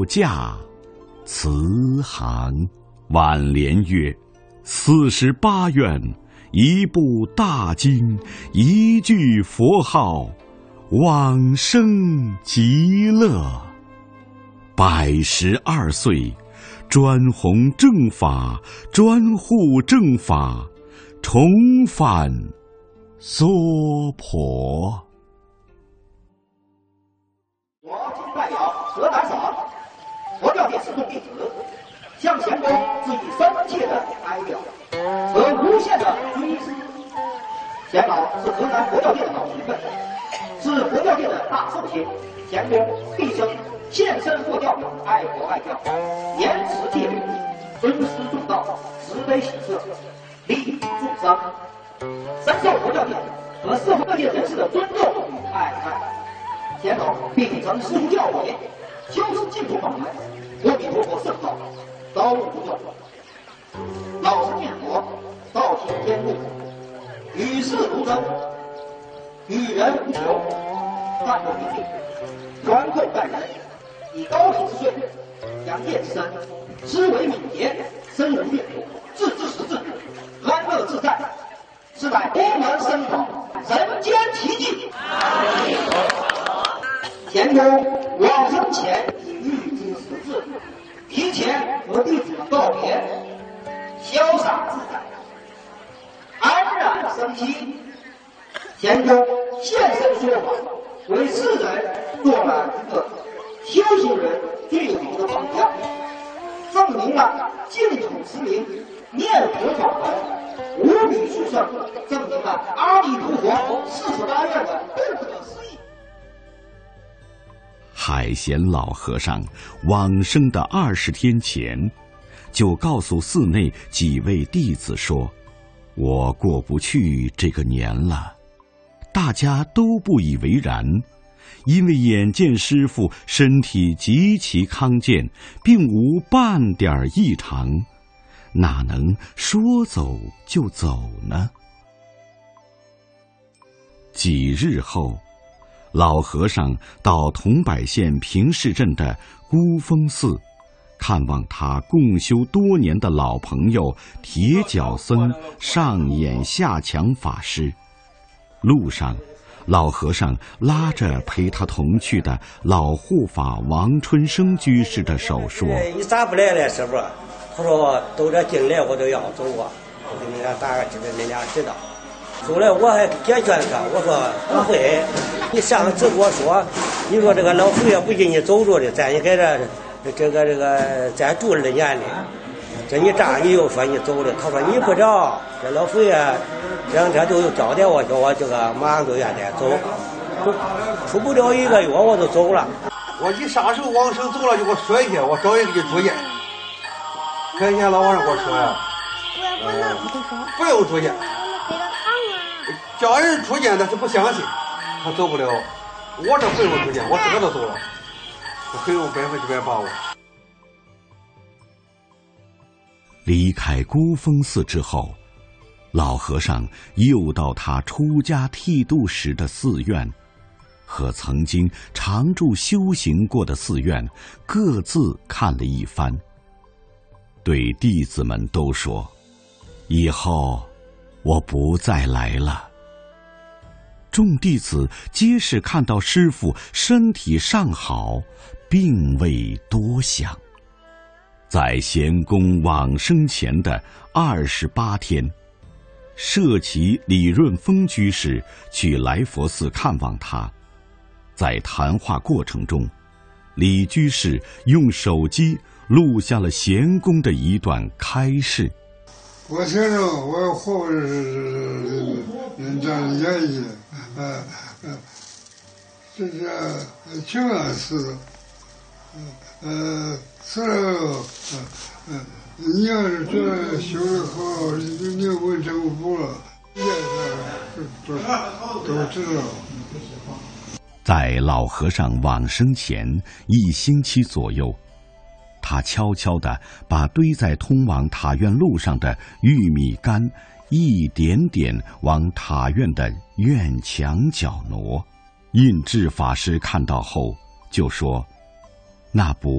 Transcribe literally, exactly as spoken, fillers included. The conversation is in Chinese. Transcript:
驾慈航。挽联曰：四十八愿，一部大经，一句佛号，往生极乐。百十二岁，专弘正法，专护正法，重返娑婆。 我今代表河南省佛教电视众弟子，向贤公致以深切的哀悼和无限的追思。贤老是河南佛教界的老前辈，是佛教界的大寿星。贤公毕生献身佛教，爱国爱教，严持戒律，尊师重道，慈悲喜舍，利益众生，深受佛教界和社会各界人士的尊重与爱戴。贤老秉承师父教诲，修持净土法门，阿弥陀佛圣号，高无不断，老实念佛，道行天路，与世无争，与人无求，淡泊名利，宽厚待人，以高品之税，养业之身，思维敏捷，深入阅读，自知识字，安乐自在，是乃功能深广，人间奇迹。贤公往生前已预知时至，提前和弟子们告别，潇洒自在，安然生息。贤公现身说法，为世人做了一个修行人最好的榜样，证明了净土持名、念佛法门无比殊胜，证明了阿弥陀佛四十八愿的不可思议。 海贤老和尚往生的二十天前，就告诉寺内几位弟子说：“我过不去这个年了。”大家都不以为然，因为眼见师父身体极其康健，并无半点异常，哪能说走就走呢？几日后，老和尚到桐柏县平市镇的孤峰寺，看望他共修多年的老朋友铁脚僧上演下强法师。路上，老和尚拉着陪他同去的老护法王春生居士的手说：“ 你咋不来了，师傅？”他说：“都这进来我都要走啊，我给你俩打个知道，你俩知道。”后来我还解劝他，我说：“不会，你上次跟我说，你说这个老佛爷不给你走着的，咱也给这这个这个咱住了年的，这你这样你又说你走了。”他说：“你不知道，这老佛爷这两天都有交代我，叫我这个马上就愿得走，出不了一个月我就走了。 我你啥时候往生走了就给我说一下，我找人给你住院。前天老和尚给我说呀，呃，不用住院。叫人出院，但是不相信，他走不了。我这不用出院，我自个都走了，我很有百分之百把握。 离开孤峰寺之后，老和尚又到他出家剃度时的寺院，和曾经常住修行过的寺院各自看了一番，对弟子们都说：“以后我不再来了。”众弟子皆是看到师父身体尚好，并未多想。在贤公往生前的二十八天，舍其李润峰居士去来佛寺看望他。在谈话过程中，李居士用手机录下了贤公的一段开示。 我先生，我活着是人家愿意，呃呃，这是清安寺，呃，是呃呃，你要是觉得修得好，你你问政府了，也是都都知道。 在老和尚往生前一星期左右，他悄悄地把堆在通往塔院路上的玉米杆一点点往塔院的院墙角挪。印智法师看到后就说：“那不